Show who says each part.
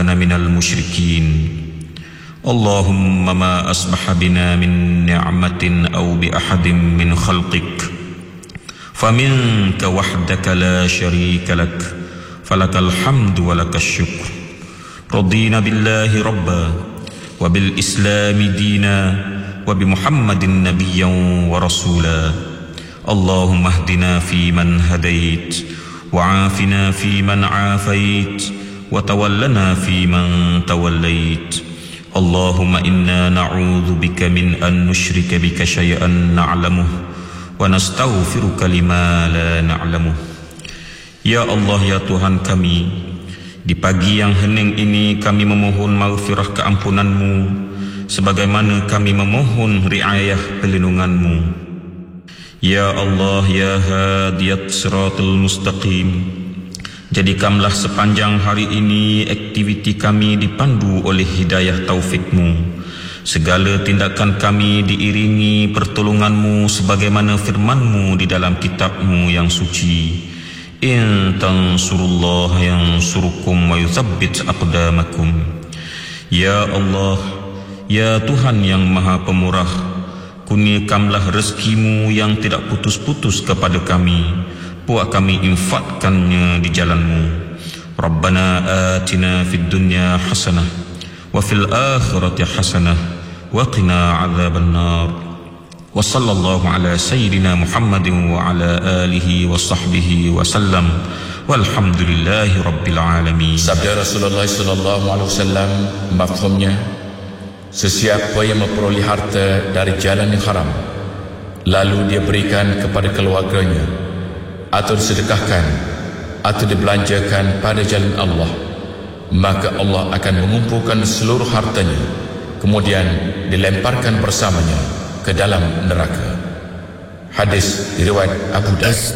Speaker 1: كان من المشركين اللهم ما أصبح بنا من نعمة أو بأحد من خلقك فمنك وحدك لا شريك لك فلك الحمد ولك الشكر رضينا بالله ربا وبالإسلام دينا وبمحمد نبيا ورسولا اللهم اهدنا فيمن هديت وعافنا فيمن عافيت وتولنا فيمن توليت اللهم إنا نعوذ بك من أن نشرك بك شيئا نعلمه ونستغفرك لما لا نعلمه. Ya Allah, ya Tuhan kami, di pagi yang hening ini kami memohon maghfirah keampunan-Mu sebagaimana kami memohon riayah perlindungan-Mu. Ya Allah, ya hadiyat siratul mustaqim, jadikanlah sepanjang hari ini aktiviti kami dipandu oleh hidayah taufik-Mu. Segala tindakan kami diiringi pertolongan-Mu sebagaimana firman-Mu di dalam kitab-Mu yang suci. In tansurullah yansurukum wa yuthabbit aqdamakum. Ya Allah, ya Tuhan yang Maha Pemurah, kurniakanlah rezeki-Mu yang tidak putus-putus kepada kami, buat kami infakkannya di jalan-Mu. Rabbana atina fid dunya hasanah wa fil akhirati hasanah wa qina adzaban nar. Wa sallallahu ala sayyidina Muhammadin wa ala alihi wa sahbihi wa sallam walhamdulillahi rabbil alamin.
Speaker 2: Sabda Rasulullah sallallahu alaihi wasallam mafhumnya, sesiapa yang memperoleh harta dari jalan yang haram lalu dia berikan kepada keluarganya atau disedekahkan atau dibelanjakan pada jalan Allah, maka Allah akan mengumpulkan seluruh hartanya kemudian dilemparkan bersamanya ke dalam neraka. Hadis diriwayat Abu Daud.